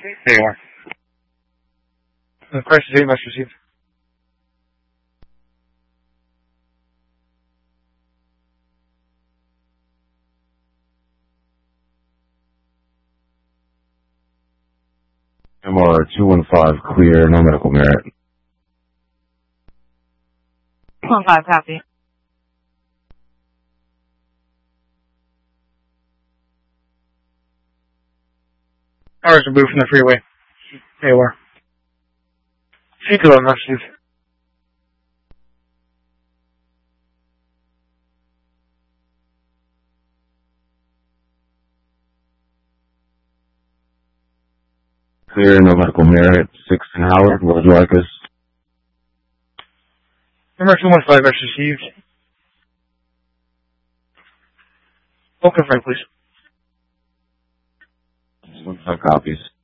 There you are. The price is 8 message received. MR 215 clear, no medical merit. 215 copy. Cars removed from the freeway. There you are. Seat 11 messages. Clear, no medical merit. 6 Howard, what would you like us? Number 215 message received. Welcome, Frank, please. 15 copies.